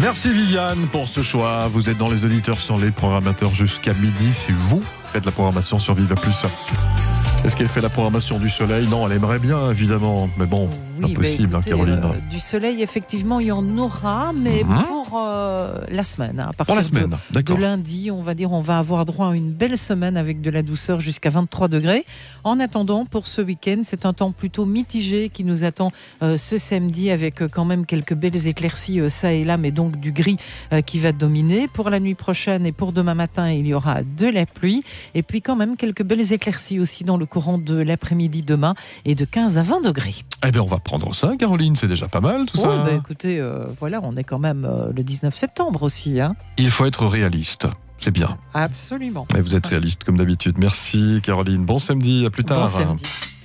Merci Viviane pour ce choix. Vous êtes dans les auditeurs sur les programmateurs jusqu'à midi. C'est vous qui faites la programmation sur Viva Plus. Est-ce qu'elle fait la programmation du soleil? Non, elle aimerait bien, évidemment. Mais bon, oui, impossible, écoutez, Caroline. Du soleil, effectivement, il y en aura, mais pour la semaine. À partir pour la semaine, d'accord. de lundi, on va avoir droit à une belle semaine avec de la douceur jusqu'à 23 degrés. En attendant, pour ce week-end, c'est un temps plutôt mitigé qui nous attend ce samedi avec quand même quelques belles éclaircies ça et là, mais donc du gris qui va dominer. Pour la nuit prochaine et pour demain matin, il y aura de la pluie. Et puis quand même quelques belles éclaircies aussi dans le courant de l'après-midi demain et de 15 à 20 degrés. Eh bien, on va prendre ça, Caroline. C'est déjà pas mal, tout ça. Écoutez, voilà, on est quand même le 19 septembre aussi. Hein. Il faut être réaliste. C'est bien. Absolument. Et vous êtes réaliste comme d'habitude. Merci, Caroline. Bon samedi. À plus tard. Bon samedi.